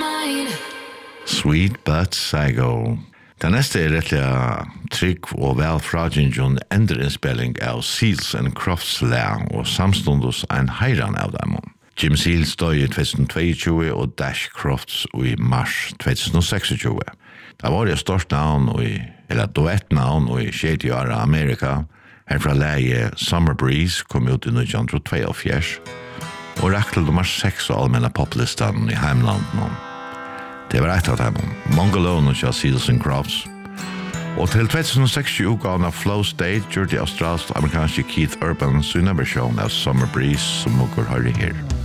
Sweet But Psycho. Den neste rettelig trygg og velfragingen enderinnspilling av Seals and Crofts lær og samstundes en heiran av dem. Jim Seals døg i 2022 og Dash Crofts i mars 2026. Det var et stort navn, eller duettnavn i 60 år av Amerika. Herfra leie Summer Breeze kom ut i 1942 og rakk til nummer 6 av allmänna poplistan i heimlandet. Det var et av dem, Mongolone og Seals and Crofts. Og til 2006 utgaven av Flow State gjør de australsk-amerikanske Keith Urban synabversjon av Summer Breeze som dere hører her.